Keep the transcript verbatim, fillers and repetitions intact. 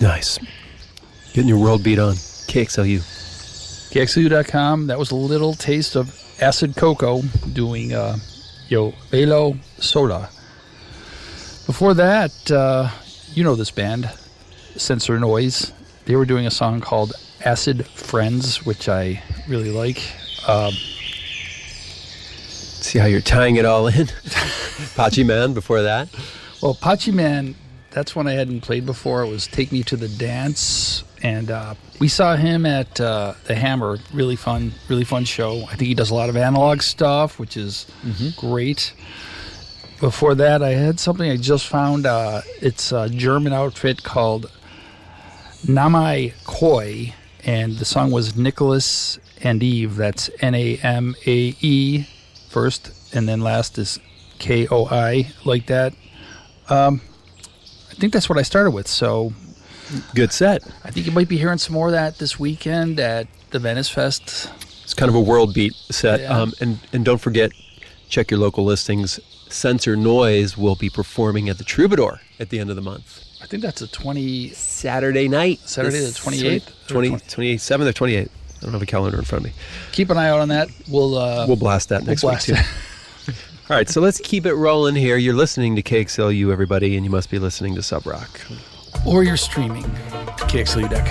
Nice. Getting your world beat on K X L U. K X L U dot com. That was a little taste of Acid Coco doing uh, Yo Velo Sola. Before that, uh, you know this band, Sensor Noise. They were doing a song called Acid Friends, which I really like. Um, See how you're tying it all in? Pachi Man before that? well, Pachi Man, that's one I hadn't played before. It was Take Me to the Dance. And uh, we saw him at uh, the Hammer. Really fun, really fun show. I think he does a lot of analog stuff, which is mm-hmm. great. Before that, I had something I just found. Uh, it's a German outfit called Namai Koi, and the song was Nicholas and Eve. That's N A M A E first, and then last is K O I, like that. Um, I think that's what I started with, so... Good set. I think you might be hearing some more of that this weekend at the Venice Fest. It's kind of a world beat set. Yeah. Um, and, and don't forget, check your local listings. Sensor Noise will be performing at the Troubadour at the end of the month. I think that's a twenty... Saturday night. Saturday the twenty-eighth? twenty, twenty-seventh or twenty-eighth. I don't have a calendar in front of me. Keep an eye out on that. We'll uh, we'll blast that we'll next blast week, too. All right, so let's keep it rolling here. You're listening to K X L U, everybody, and you must be listening to Sub Rock. Or you're streaming K X L U dot com.